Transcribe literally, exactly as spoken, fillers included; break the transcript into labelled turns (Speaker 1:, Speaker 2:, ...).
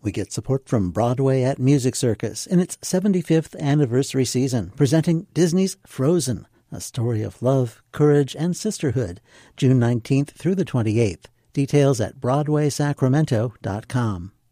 Speaker 1: We get support from Broadway at Music Circus in its seventy-fifth anniversary season, presenting Disney's Frozen, a story of love, courage, and sisterhood, June nineteenth through the twenty-eighth. Details at broadway sacramento dot com.